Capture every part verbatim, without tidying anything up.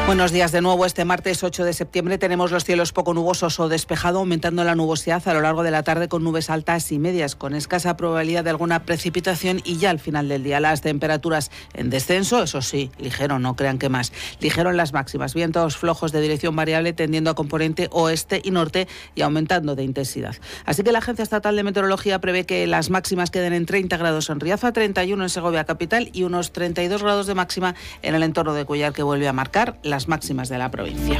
Buenos días de nuevo. Este martes ocho de septiembre tenemos los cielos poco nubosos o despejado, aumentando la nubosidad a lo largo de la tarde con nubes altas y medias, con escasa probabilidad de alguna precipitación, y ya al final del día las temperaturas en descenso, eso sí, ligero, no crean que más. Ligero en las máximas, vientos flojos de dirección variable tendiendo a componente oeste y norte y aumentando de intensidad. Así que la Agencia Estatal de Meteorología prevé que las máximas queden en treinta grados en Riaza, treinta y uno en Segovia capital y unos treinta y dos grados de máxima en el entorno de Cuéllar, que vuelve a marcar la las máximas de la provincia.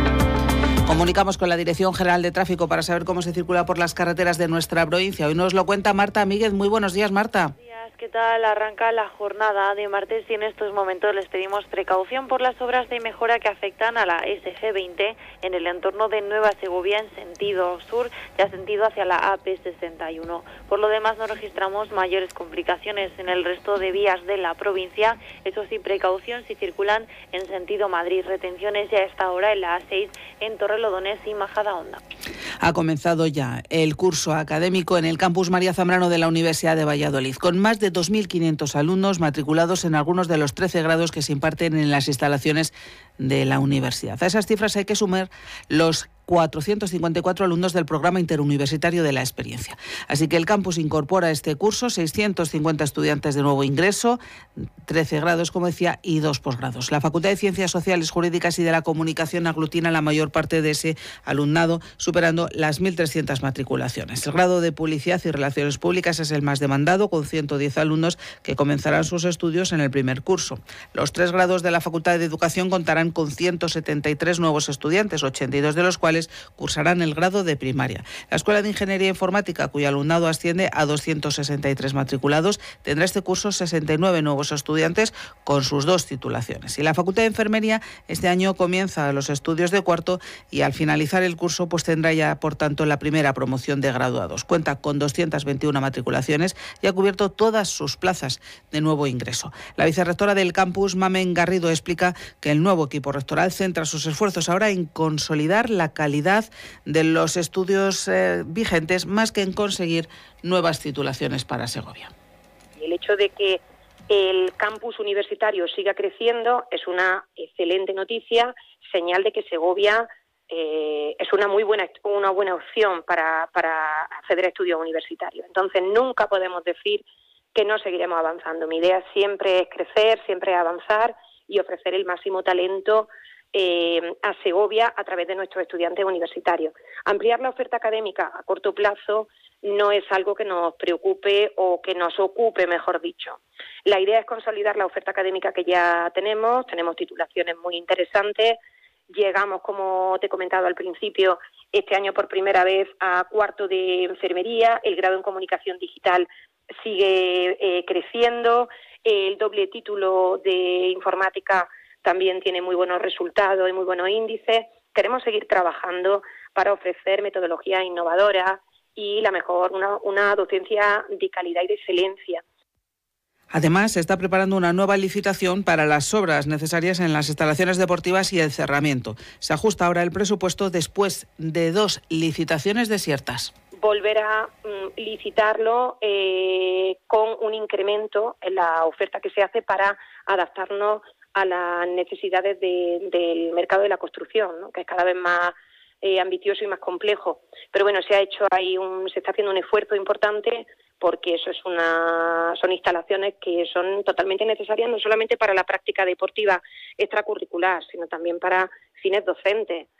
Comunicamos con la Dirección General de Tráfico para saber cómo se circula por las carreteras de nuestra provincia. Hoy nos lo cuenta Marta Míguez. Muy buenos días, Marta. ¿Qué tal? Arranca la jornada de martes y en estos momentos les pedimos precaución por las obras de mejora que afectan a la ese ge veinte en el entorno de Nueva Segovia en sentido sur y a sentido hacia la a pe sesenta y uno. Por lo demás no registramos mayores complicaciones en el resto de vías de la provincia. Eso sí, precaución si circulan en sentido Madrid. Retenciones ya a esta hora en la a seis en Torrelodones y Majadahonda. Ha comenzado ya el curso académico en el campus María Zambrano de la Universidad de Valladolid, con más de dos mil quinientos alumnos matriculados en algunos de los trece grados que se imparten en las instalaciones de la universidad. A esas cifras hay que sumar los cuatrocientos cincuenta y cuatro alumnos del programa interuniversitario de la experiencia. Así que el campus incorpora a este curso seiscientos cincuenta estudiantes de nuevo ingreso, trece grados, como decía, y dos posgrados. La Facultad de Ciencias Sociales, Jurídicas y de la Comunicación aglutina la mayor parte de ese alumnado, superando las mil trescientas matriculaciones. El grado de Publicidad y Relaciones Públicas es el más demandado, con ciento diez alumnos que comenzarán sus estudios en el primer curso. Los tres grados de la Facultad de Educación contarán con ciento setenta y tres nuevos estudiantes, ochenta y dos de los cuales cursarán el grado de primaria. La Escuela de Ingeniería Informática, cuyo alumnado asciende a doscientos sesenta y tres matriculados, tendrá este curso sesenta y nueve nuevos estudiantes con sus dos titulaciones. Y la Facultad de Enfermería este año comienza los estudios de cuarto y al finalizar el curso pues tendrá ya, por tanto, la primera promoción de graduados. Cuenta con doscientas veintiuna matriculaciones y ha cubierto todas sus plazas de nuevo ingreso. La vicerrectora del campus, Mamen Garrido, explica que el nuevo equipo rectoral centra sus esfuerzos ahora en consolidar la calidad de los estudios eh, vigentes, más que en conseguir nuevas titulaciones para Segovia. El hecho de que el campus universitario siga creciendo es una excelente noticia, señal de que Segovia eh, es una muy buena una buena opción para, para acceder a estudios universitarios. Entonces nunca podemos decir que no seguiremos avanzando. Mi idea siempre es crecer, siempre es avanzar y ofrecer el máximo talento Eh, a Segovia a través de nuestros estudiantes universitarios. Ampliar la oferta académica a corto plazo no es algo que nos preocupe o que nos ocupe, mejor dicho. La idea es consolidar la oferta académica que ya tenemos, tenemos titulaciones muy interesantes, llegamos, como te he comentado al principio, este año por primera vez a cuarto de enfermería, el grado en comunicación digital sigue eh, creciendo, el doble título de informática también tiene muy buenos resultados y muy buenos índices. Queremos seguir trabajando para ofrecer metodologías innovadoras y la mejor, una, una docencia de calidad y de excelencia. Además, se está preparando una nueva licitación para las obras necesarias en las instalaciones deportivas y el cerramiento. Se ajusta ahora el presupuesto después de dos licitaciones desiertas. Volver a mm, licitarlo eh, con un incremento en la oferta que se hace para adaptarnos a las necesidades de, del mercado de la construcción, ¿no? Que es cada vez más eh, ambicioso y más complejo. Pero bueno, se ha hecho ahí un, se está haciendo un esfuerzo importante porque eso es una, son instalaciones que son totalmente necesarias no solamente para la práctica deportiva extracurricular, sino también para fines docentes.